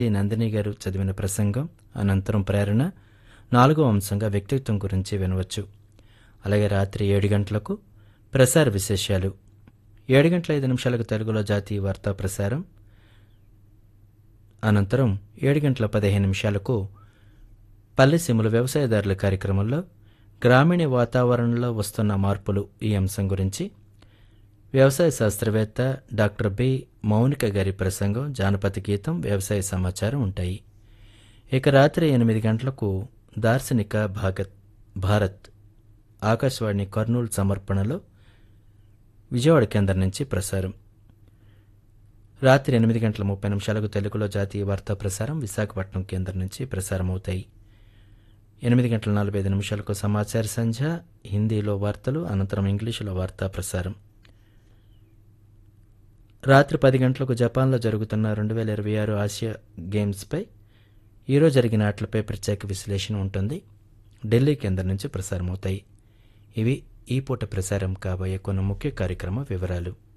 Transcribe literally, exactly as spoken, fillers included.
ఈ నందిని గారు చదివిన ప్రసంగం, అనంతరం ప్రేరణ, నాలుగో అంశంగా వ్యక్తిత్వం గురించి వినవచ్చు. అలాగే రాత్రి ఏడు గంటలకు ప్రసార విశేషాలు, ఏడు గంటల ఐదు నిమిషాలకు తెలుగులో జాతీయ వార్తా ప్రసారం, అనంతరం ఏడు గంటల పదిహేను నిమిషాలకు పల్లెసీమల వ్యవసాయదారుల కార్యక్రమంలో గ్రామీణ వాతావరణంలో వస్తున్న మార్పులు ఈ అంశం గురించి వ్యవసాయ శాస్త్రవేత్త డాక్టర్ బి మౌనిక గారి ప్రసంగం, జానపద గీతం, వ్యవసాయ సమాచారం ఉంటాయి. ఇక రాత్రి ఎనిమిది గంటలకు దార్శనిక భాగత్ భారత్ ఆకాశవాణి కర్నూలు సమర్పణలో విజయవాడ కేంద్రం నుంచి ప్రసారం. రాత్రి ఎనిమిది గంటల ముప్పై నిమిషాలకు తెలుగులో జాతీయ వార్తా ప్రసారం విశాఖపట్నం కేంద్రం నుంచి ప్రసారం అవుతాయి. ఎనిమిది గంటల నలభై ఐదు నిమిషాలకు సమాచార సంధ్య, హిందీలో వార్తలు, అనంతరం ఇంగ్లీషులో వార్తా ప్రసారం. రాత్రి పది గంటలకు జపాన్లో జరుగుతున్న రెండు వేల ఇరవై ఆరు ఆసియా గేమ్స్పై ఈరోజు జరిగిన ఆటలపై ప్రత్యేక విశ్లేషణ ఉంటుంది. ఢిల్లీ కేంద్రం నుంచి ప్రసారం అవుతాయి. ఇవి ఈ పూట ప్రసారం కాబోయే కొన్ని ముఖ్య కార్యక్రమ వివరాలు.